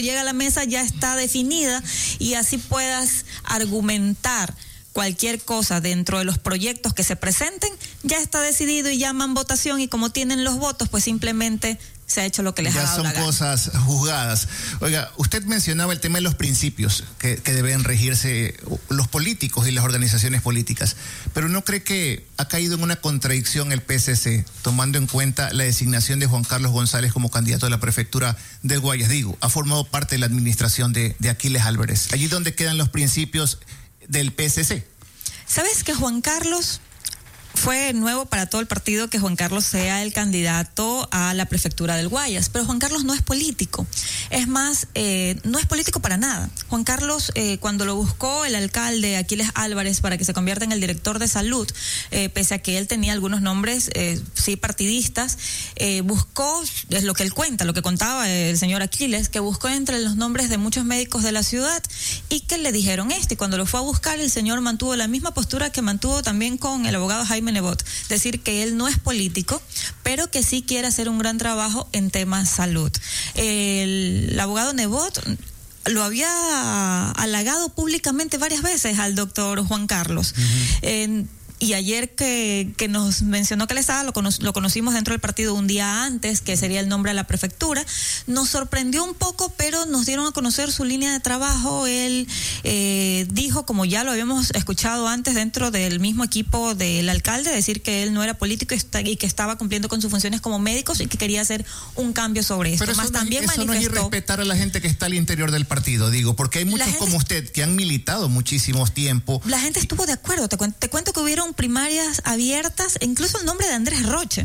llega a la mesa ya está definida y así puedas argumentar cualquier cosa dentro de los proyectos que se presenten, ya está decidido y llaman votación, y como tienen los votos, pues simplemente se ha hecho lo que les ha dado la gana. Ya son cosas juzgadas. Oiga, usted mencionaba el tema de los principios que deben regirse los políticos y las organizaciones políticas, pero ¿no cree que ha caído en una contradicción el PSC, tomando en cuenta la designación de Juan Carlos González como candidato a la prefectura del Guayas? Digo, ha formado parte de la administración de Aquiles Álvarez. Allí donde quedan los principios del PSC. ¿Sabes que Juan Carlos fue nuevo para todo el partido que Juan Carlos sea el candidato a la prefectura del Guayas? Pero Juan Carlos no es político. Es más, no es político para nada. Juan Carlos, cuando lo buscó el alcalde Aquiles Álvarez para que se convierta en el director de salud, pese a que él tenía algunos nombres, sí, partidistas, buscó, es lo que él cuenta, lo que contaba el señor Aquiles, que buscó entre los nombres de muchos médicos de la ciudad y que le dijeron esto. Y cuando lo fue a buscar, el señor mantuvo la misma postura que mantuvo también con el abogado Jaime Nebot, decir que él no es político, pero que sí quiere hacer un gran trabajo en temas salud. El abogado Nebot lo había halagado públicamente varias veces al doctor Juan Carlos. Y ayer que nos mencionó que él estaba, lo conocimos dentro del partido un día antes, que sería el nombre a la prefectura. Nos sorprendió un poco, pero nos dieron a conocer su línea de trabajo. Él dijo, como ya lo habíamos escuchado antes dentro del mismo equipo del alcalde, decir que él no era político y que estaba cumpliendo con sus funciones como médicos y que quería hacer un cambio sobre esto. Pero eso, también eso no es irrespetar a la gente que está al interior del partido, digo, porque hay muchos como usted que han militado muchísimos tiempo. La gente estuvo de acuerdo. Te cuento que hubieron primarias abiertas, incluso el nombre de Andrés Roche.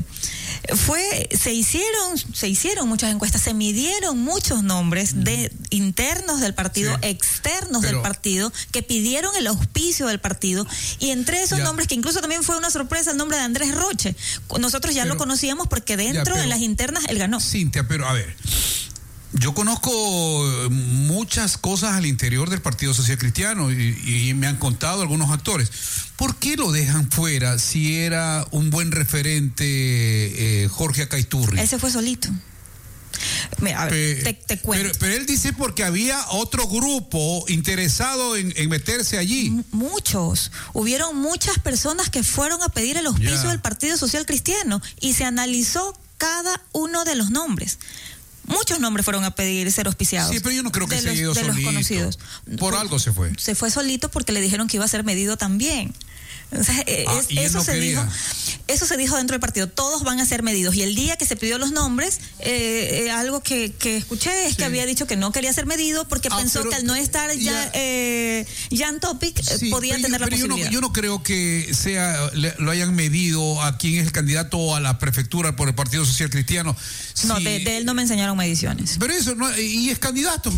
Se hicieron muchas encuestas, se midieron muchos nombres de internos del partido, sí, externos del partido, que pidieron el auspicio del partido, y entre esos nombres, que incluso también fue una sorpresa el nombre de Andrés Roche. Nosotros ya lo conocíamos porque dentro de las internas él ganó. Cintia, pero a ver, yo conozco muchas cosas al interior del Partido Social Cristiano y me han contado algunos actores. ¿Por qué lo dejan fuera si era un buen referente Jorge Acaiturri? Él se fue solito. Mira, a ver, te cuento. Pero él dice porque había otro grupo interesado en meterse allí. Muchos. Hubieron muchas personas que fueron a pedir el auspicio del Partido Social Cristiano y se analizó cada uno de los nombres. Muchos nombres fueron a pedir ser auspiciados. Sí, pero yo no creo que se haya ido solito. De los conocidos. Por algo se fue. Se fue solito porque le dijeron que iba a ser medido también. O sea, eso se dijo dentro del partido. Todos van a ser medidos. Y el día que se pidió los nombres, algo que escuché es que había dicho que no quería ser medido porque pensó que al no estar ya en topic podía tener la posibilidad. Yo no creo que lo hayan medido a quién es el candidato a la prefectura por el Partido Social Cristiano. No, de él no me enseñaron mediciones. Pero eso, y es candidato.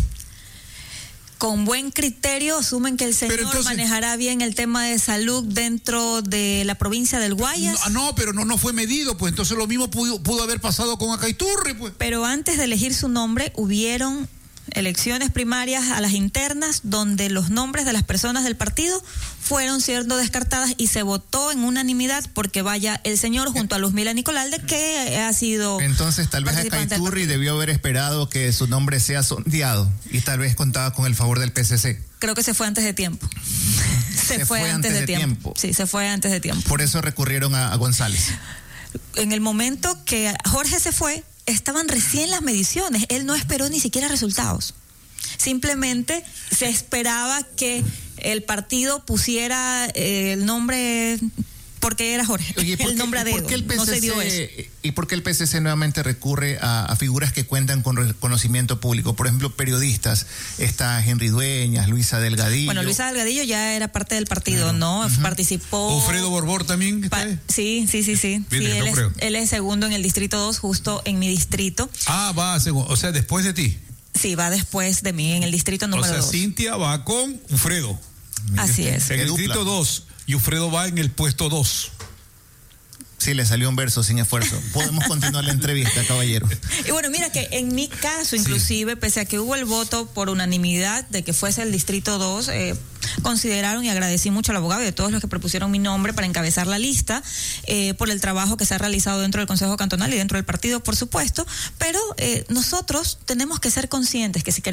Con buen criterio asumen que el señor manejará bien el tema de salud dentro de la provincia del Guayas. No, pero no fue medido, pues entonces lo mismo pudo haber pasado con Acaiturri, pues. Pero antes de elegir su nombre, hubieron elecciones primarias a las internas donde los nombres de las personas del partido fueron siendo descartadas y se votó en unanimidad porque vaya el señor junto a Luzmila Nicolalde, que ha sido... Entonces tal vez Acaiturri debió haber esperado que su nombre sea sondeado y tal vez contaba con el favor del PSC. Creo que se fue antes de tiempo. Se fue antes de tiempo. Sí, se fue antes de tiempo. Por eso recurrieron a González. En el momento que Jorge se fue, estaban recién las mediciones. Él no esperó ni siquiera resultados. Simplemente se esperaba que el partido pusiera el nombre porque era Jorge. Oye, el nombre de él. No se dio eso. ¿Y por qué el PSC nuevamente recurre a figuras que cuentan con reconocimiento público? Por ejemplo, periodistas. Está Henry Dueñas, Luisa Delgadillo. Bueno, Luisa Delgadillo ya era parte del partido, ¿no? Participó. ¿Ufredo Borbor también está ahí? Sí. Él es segundo en el Distrito 2, justo en mi distrito. Va segundo, o sea, después de ti. Sí, va después de mí, en el distrito número 2. O sea, Cintia va con Ufredo. Así es. En el distrito 2. Y Ufredo va en el puesto 2. Sí, le salió un verso sin esfuerzo. Podemos continuar la entrevista, caballero. Y bueno, mira que en mi caso, inclusive, pese a que hubo el voto por unanimidad de que fuese el Distrito 2, consideraron, y agradecí mucho al abogado y a todos los que propusieron mi nombre para encabezar la lista, por el trabajo que se ha realizado dentro del Consejo Cantonal y dentro del partido, por supuesto, pero nosotros tenemos que ser conscientes que si queremos